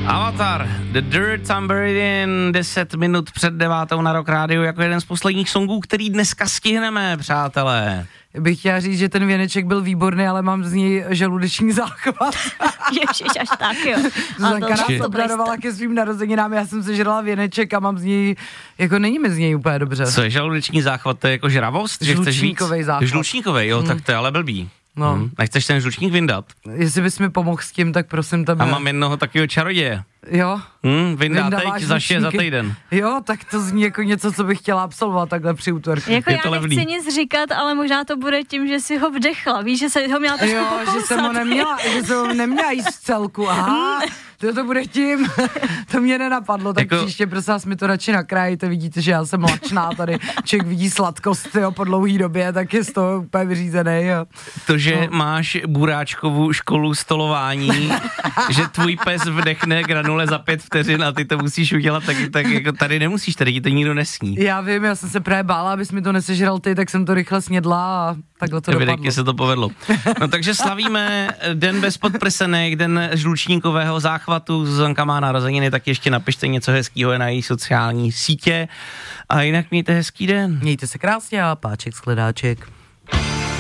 Avatar, The Dirt I'm Buried In, 10 minut před 9 na Rock Radio, jako jeden z posledních songů, který dneska stihneme, přátelé. Bych chtěla říct, že ten věneček byl výborný, ale mám z něj žaludeční záchvat. Ježiš, až tak, jo. Zuzanka nás obradovala ke svým narozeninám, já jsem sežrala věneček a mám z něj, jako není mi z něj úplně dobře. Co je žaludeční záchvat, to je jako žravost? Žlučníkovej záchvat. Žlučníkovej, jo, tak to je ale blbý. No. Nechceš ten žlučník vyndat? Jestli bys mi pomohl s tím, tak prosím tebe. A mám jednoho takového čaroděje. Jo? Vyndá teď za 6 za týden. Jo, tak to zní jako něco, co bych chtěla absolvovat takhle při útvarku. Jako já nechci nic říkat, ale možná to bude tím, že si ho vdechla. Víš, že se ho měla trošku pokousat. Že jsem ho neměla jíst v celku. Aha, to bude tím. To mě nenapadlo, tak jako... příště prosím vás mi to radši nakrájíte. Vidíte, že já jsem lačná tady. Člověk vidí sladkost, jo, po dlouhý době, tak je z toho úplně vyřízený. Jo. To, že máš buráčkovou školu stolování, že tvůj pes vdechne granule za 5 vteřin a ty to musíš udělat, tak jako tady nemusíš, tady ti to nikdo nesní. Já vím, já jsem se právě bála, abys mi to nesežral ty, tak jsem to rychle snědla a takhle to dopadlo. Se to povedlo. No takže slavíme den bez podprsenek, den žlučníkového záchvatu. Zuzanka má narozeniny, tak ještě napište něco hezkýho na její sociální sítě. A jinak mějte hezký den. Mějte se krásně a páček skledáček.